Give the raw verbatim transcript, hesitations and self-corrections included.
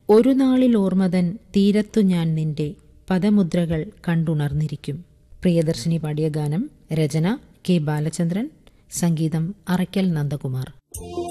ഒരു നാളിൽ ഓർമ്മതൻ തീരത്തു ഞാൻ നിന്റെ പദമുദ്രകൾ കണ്ടുണർന്നിരിക്കും. പ്രിയദർശിനി പാടിയ ഗാനം. രചന കെ ബാലചന്ദ്രൻ, സംഗീതം അറയ്ക്കൽ നന്ദകുമാർ.